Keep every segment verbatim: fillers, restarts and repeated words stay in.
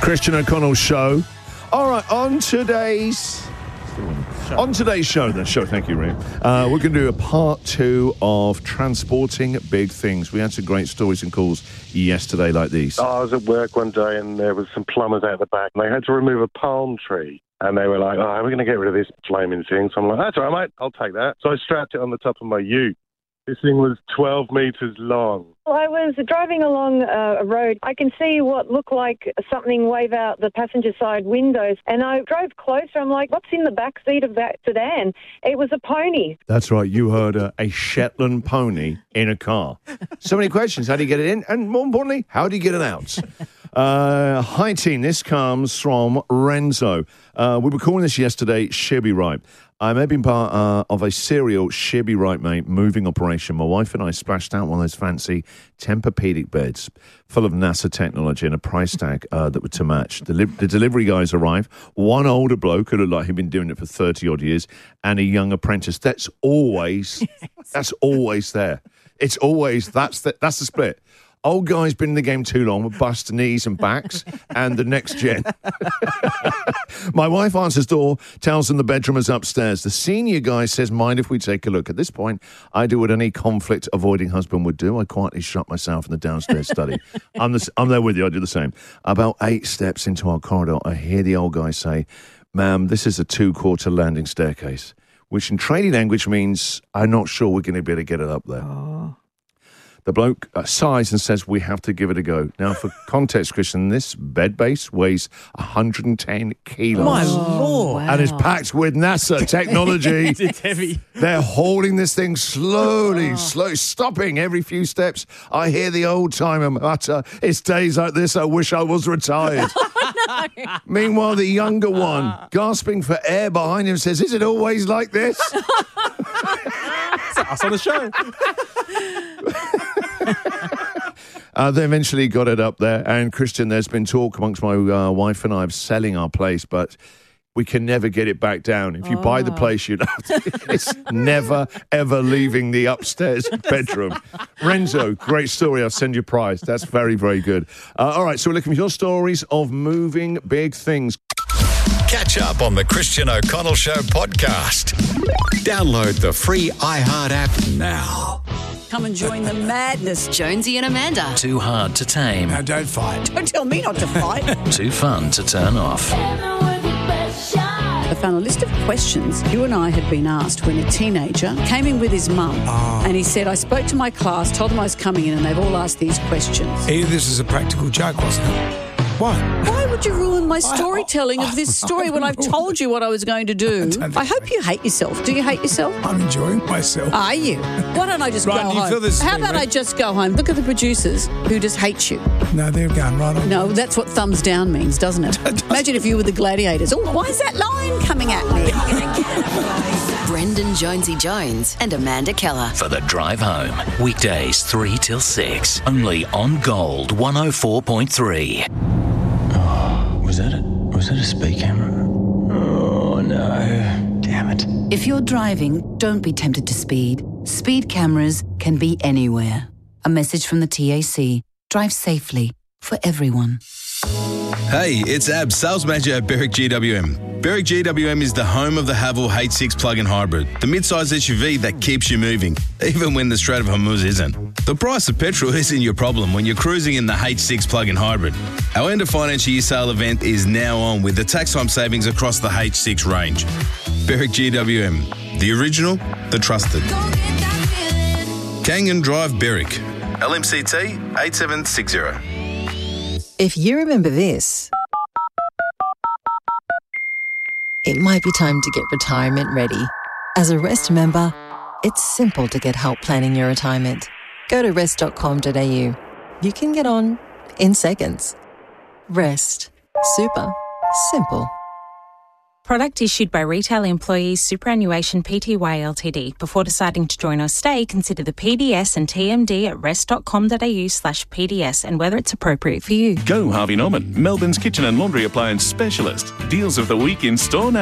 Christian O'Connell Show. All right, on today's... On today's show, the show, thank you, Ray. Uh, we're going to do a part two of transporting big things. We had some great stories and calls yesterday like these. Oh, I was at work one day and there was some plumbers out the back and they had to remove a palm tree. And they were like, oh, we're going to get rid of this flaming thing. So I'm like, that's all right, mate, I'll take that. So I strapped it on the top of my ute. This thing was twelve metres long. Well, I was driving along uh, a road. I can see what looked like something wave out the passenger side windows. And I drove closer. I'm like, what's in the back seat of that sedan? It was a pony. That's right. You heard a, a Shetland pony in a car. So many questions. How do you get it in? And more importantly, how do you get it out? Uh, hi, team. This comes from Renzo. Uh, we were calling this yesterday, She'll Be Right. I may have been part uh, of a serial She'll Be Right, mate, moving operation. My wife and I splashed out one of those fancy Tempur-Pedic beds full of NASA technology and a price tag uh, that were to match. The, li- the delivery guys arrive. One older bloke who looked like he'd been doing it for thirty-odd years and a young apprentice. That's always, that's always there. It's always, that's the, that's the split. Old guy's been in the game too long with bust knees and backs, and the next gen. My wife answers door, tells them the bedroom is upstairs. The senior guy says, mind if we take a look? At this point, I do what any conflict-avoiding husband would do. I quietly shut myself in the downstairs study. I'm, the, I'm there with you. I do the same. About eight steps into our corridor, I hear the old guy say, ma'am, this is a two-quarter landing staircase, which in trading language means I'm not sure we're going to be able to get it up there. Oh. The bloke uh, sighs and says, we have to give it a go. Now, for context, Christian, this bed base weighs one hundred ten kilos. My Lord. And is packed with NASA technology. It's heavy. They're hauling this thing slowly, oh. slow, stopping every few steps. I hear the old-timer mutter, it's days like this, I wish I was retired. Oh, no. Meanwhile, the younger one, gasping for air behind him, says, is it always like this? It's us on the show. Uh, they eventually got it up there, and Christian, there's been talk amongst my uh, wife and I of selling our place, but we can never get it back down. If you oh. buy the place, you know, it's never, ever leaving the upstairs bedroom. Renzo, great story. I'll send you a prize. That's very, very good. Uh, all right, so we're looking for your stories of moving big things. Catch up on the Christian O'Connell Show podcast. Download the free iHeart app now. Come and join the madness. Jonesy and Amanda. Too hard to tame. Now don't fight. Don't tell me not to fight. Too fun to turn off. I found a list of questions you and I had been asked when a teenager came in with his mum. Oh. And he said, I spoke to my class, told them I was coming in, and they've all asked these questions. Either this is a practical joke, wasn't it? Why? Why would you ruin my storytelling I, I, of this story when I've told you what I was going to do? I, I hope you hate yourself. Do you hate yourself? I'm enjoying myself. Are you? Why don't I just right, go you home? Feel this How thing, about right? I just go home? Look at the producers who just hate you. No, they're going right on. No, that's what thumbs down means, doesn't it? Imagine if you were the gladiators. Oh, why is that lion coming at me? Brendan Jonesy Jones and Amanda Keller. For the drive home. Weekdays three till six. Only on Gold one oh four point three. Was that a, was that a speed camera? Oh, no. Damn it. If you're driving, don't be tempted to speed. Speed cameras can be anywhere. A message from the T A C. Drive safely for everyone. Hey, it's Ab, Sales Manager at Berwick G W M. Berwick G W M is the home of the Haval H six plug-in hybrid, the mid-size S U V that keeps you moving, even when the Strait of Hormuz isn't. The price of petrol isn't your problem when you're cruising in the H six plug-in hybrid. Our end of financial year sale event is now on with the tax time savings across the H six range. Berwick G W M, the original, the trusted. Kangan Drive, Berwick. L M C T eight seven six zero. If you remember this, it might be time to get retirement ready. As a Rest member, it's simple to get help planning your retirement. Go to rest dot com dot a u. You can get on in seconds. Rest. Super. Simple. Product issued by Retail Employees Superannuation Pty Ltd. Before deciding to join or stay, consider the P D S and T M D at rest dot com dot a u slash P D S and whether it's appropriate for you. Go Harvey Norman, Melbourne's kitchen and laundry appliance specialist. Deals of the week in store now.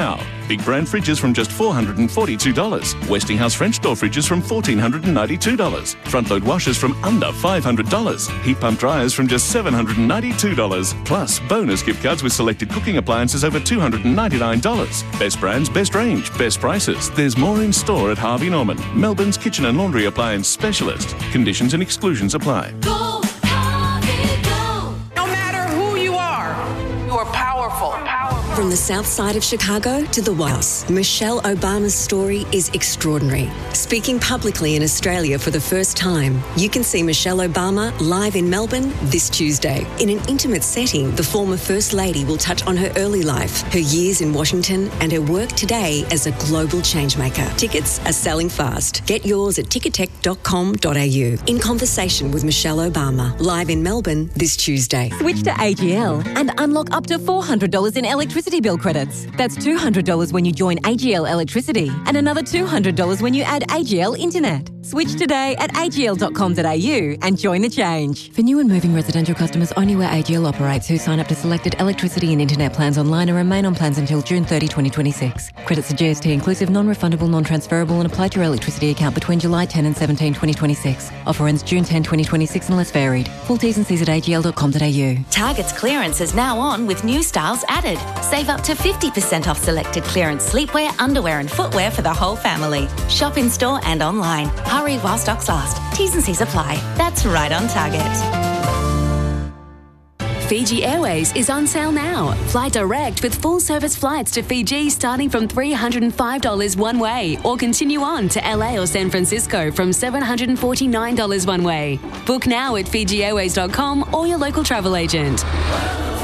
Big brand fridges from just four hundred forty-two dollars. Westinghouse French door fridges from one thousand four hundred ninety-two dollars. Front load washers from under five hundred dollars. Heat pump dryers from just seven hundred ninety-two dollars. Plus, bonus gift cards with selected cooking appliances over two hundred ninety-nine dollars. Best brands, best range, best prices. There's more in store at Harvey Norman, Melbourne's kitchen and laundry appliance specialist. Conditions and exclusions apply. Go, Harvey, go. No matter who you are, you are powerful. Powerful. From the south side of Chicago to the White House, Michelle Obama's story is extraordinary. Speaking publicly in Australia for the first time, you can see Michelle Obama live in Melbourne this Tuesday. In an intimate setting, the former First Lady will touch on her early life, her years in Washington, and her work today as a global changemaker. Tickets are selling fast. Get yours at ticketek dot com dot a u. In conversation with Michelle Obama, live in Melbourne this Tuesday. Switch to A G L and unlock up to four hundred dollars in electricity bill credits. That's two hundred dollars when you join A G L Electricity and another two hundred dollars when you add A G L Internet. Switch today at a g l dot com dot a u and join the change. For new and moving residential customers only where A G L operates who sign up to selected electricity and internet plans online and remain on plans until June thirtieth, twenty twenty-six. Credits are G S T inclusive, non-refundable, non-transferable and apply to your electricity account between July tenth and seventeenth, twenty twenty-six. Offer ends June tenth, twenty twenty-six unless varied. Full T's and C's at a g l dot com dot a u. Target's clearance is now on with new styles added. Save up to fifty percent off selected clearance sleepwear, underwear and footwear for the whole family. Shop in store and online. Hurry while stocks last. T's and C's apply. That's right on Target. Fiji Airways is on sale now. Fly direct with full service flights to Fiji starting from three hundred five dollars one way, or continue on to L A or San Francisco from seven hundred forty-nine dollars one way. Book now at fiji airways dot com or your local travel agent.